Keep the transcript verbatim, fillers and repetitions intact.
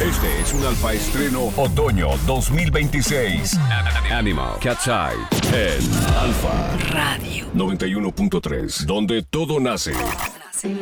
Este es un Alfa Estreno Otoño dos mil veintiséis. Animal Cat's Eye en Alfa Radio noventa y uno punto tres, donde todo nace.